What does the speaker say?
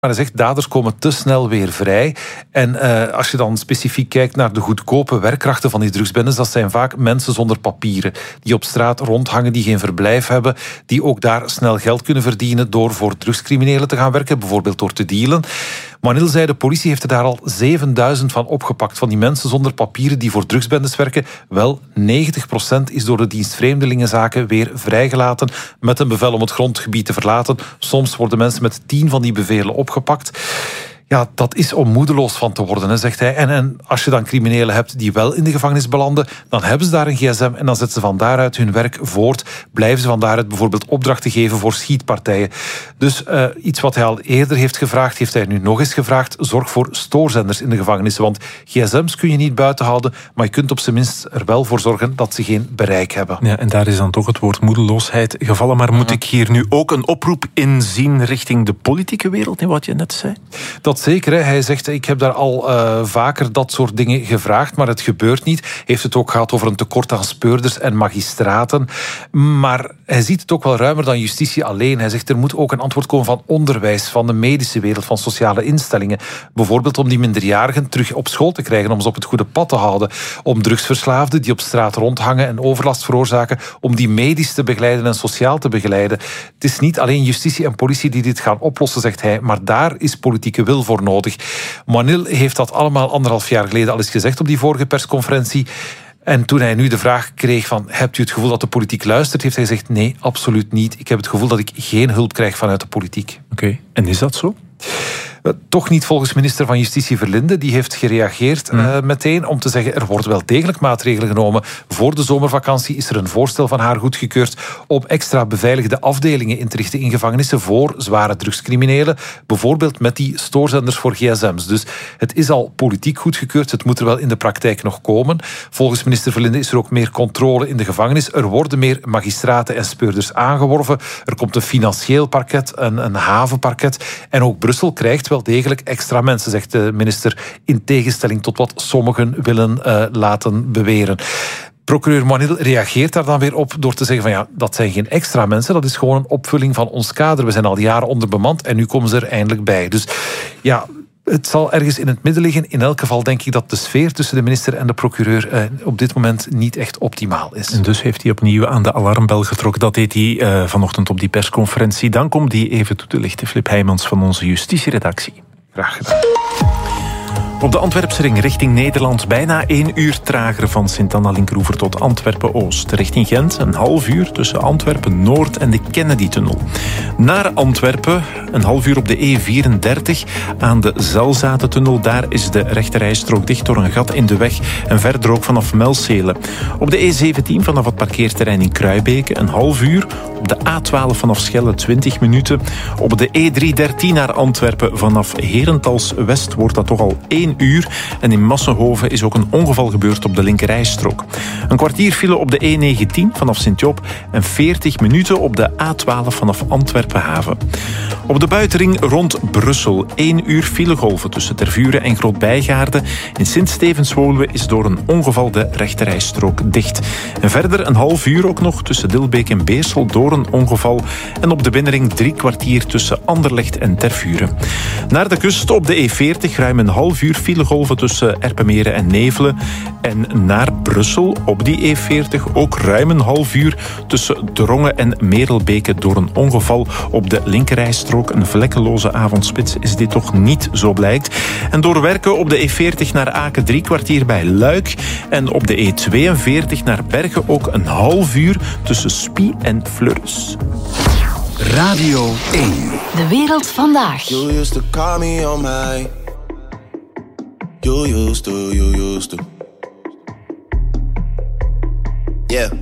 Maar hij zegt, daders komen te snel weer vrij. En als je dan specifiek kijkt naar de goedkope werkkrachten van die drugsbendes, dat zijn vaak mensen zonder papieren, die op straat rondhangen, die geen verblijf hebben, die ook daar snel geld kunnen verdienen door voor drugscriminelen te gaan werken, bijvoorbeeld door te dealen. Manil zei, de politie heeft er daar al 7000 van opgepakt, van die mensen zonder papieren die voor drugsbendes werken. Wel, 90% is door de dienst Vreemdelingenzaken weer vrijgelaten met een bevel om het grondgebied te verlaten. Soms worden mensen met 10 van die bevelen opgepakt. Ja, dat is om moedeloos van te worden, zegt hij. En als je dan criminelen hebt die wel in de gevangenis belanden, dan hebben ze daar een gsm en dan zetten ze van daaruit hun werk voort. Blijven ze van daaruit bijvoorbeeld opdrachten geven voor schietpartijen. Dus iets wat hij al eerder heeft gevraagd, heeft hij nu nog eens gevraagd. Zorg voor stoorzenders in de gevangenissen. Want gsm's kun je niet buiten houden, maar je kunt op zijn minst er wel voor zorgen dat ze geen bereik hebben. Ja, en daar is dan toch het woord moedeloosheid gevallen. Maar moet ik hier nu ook een oproep in zien richting de politieke wereld, in wat je net zei? Dat zeker. Hè. Hij zegt, ik heb daar al vaker dat soort dingen gevraagd, maar het gebeurt niet. Hij heeft het ook gehad over een tekort aan speurders en magistraten. Maar hij ziet het ook wel ruimer dan justitie alleen. Hij zegt, er moet ook een antwoord komen van onderwijs, van de medische wereld, van sociale instellingen. Bijvoorbeeld om die minderjarigen terug op school te krijgen, om ze op het goede pad te houden. Om drugsverslaafden die op straat rondhangen en overlast veroorzaken, om die medisch te begeleiden en sociaal te begeleiden. Het is niet alleen justitie en politie die dit gaan oplossen, zegt hij, maar daar is politieke wil voor nodig. Manil heeft dat allemaal 1,5 jaar geleden al eens gezegd op die vorige persconferentie. En toen hij nu de vraag kreeg van, hebt u het gevoel dat de politiek luistert, heeft hij gezegd, nee, absoluut niet. Ik heb het gevoel dat ik geen hulp krijg vanuit de politiek. Oké. En is dat zo? Toch niet volgens minister van Justitie Verlinde. Die heeft gereageerd meteen om te zeggen, er worden wel degelijk maatregelen genomen. Voor de zomervakantie is er een voorstel van haar goedgekeurd om extra beveiligde afdelingen in te richten in gevangenissen voor zware drugscriminelen. Bijvoorbeeld met die stoorzenders voor gsm's. Dus het is al politiek goedgekeurd. Het moet er wel in de praktijk nog komen. Volgens minister Verlinde is er ook meer controle in de gevangenis. Er worden meer magistraten en speurders aangeworven. Er komt een financieel parket, een havenparket. En ook Brussel krijgt wel degelijk extra mensen, zegt de minister, in tegenstelling tot wat sommigen willen laten beweren. Procureur Manil reageert daar dan weer op door te zeggen van ja, dat zijn geen extra mensen, dat is gewoon een opvulling van ons kader. We zijn al jaren onderbemand en nu komen ze er eindelijk bij. Dus ja, het zal ergens in het midden liggen. In elk geval denk ik dat de sfeer tussen de minister en de procureur op dit moment niet echt optimaal is. En dus heeft hij opnieuw aan de alarmbel getrokken. Dat deed hij vanochtend op die persconferentie. Dank om die even toe te lichten. Flip Heijmans van onze justitieredactie. Graag gedaan. Op de Antwerpse ring richting Nederland bijna 1 uur trager van Sint-Anna-Linkeroever tot Antwerpen-Oost. Richting Gent een half uur tussen Antwerpen-Noord en de Kennedy-tunnel. Naar Antwerpen een half uur op de E34 aan de Zelzatentunnel. Daar is de rechterrijstrook dicht door een gat in de weg en verder ook vanaf Melcelen. Op de E17 vanaf het parkeerterrein in Kruibeke een half uur. Op de A12 vanaf Schelle 20 minuten. Op de E313 naar Antwerpen vanaf Herentals-West wordt dat toch al 1 uur. En in Massenhoven is ook een ongeval gebeurd op de linkerrijstrook. Een kwartier file op de E19 vanaf Sint-Job en 40 minuten op de A12 vanaf Antwerpen-Haven. Op de buitenring rond Brussel 1 uur filegolven tussen Tervuren en Groot-Bijgaarden. In Sint-Stevens-Woluwe is door een ongeval de rechterrijstrook dicht. En verder een half uur ook nog tussen Dilbeek en Beersel door een ongeval. En op de binnenring 3 kwartier tussen Anderlecht en Tervuren. Naar de kust op de E40 ruim een half uur filegolven tussen Erpenmeren en Nevelen. En naar Brussel op die E40 ook ruim een half uur tussen Drongen en Merelbeke door een ongeval op de linkerrijstrook. Een vlekkeloze avondspits is dit toch niet, zo blijkt. En door werken op de E40 naar Aken 3 kwartier bij Luik. En op de E42 naar Bergen ook een half uur tussen Spie en Fleurus. Radio 1. De wereld vandaag. You used to call me on my... You used to. Yeah.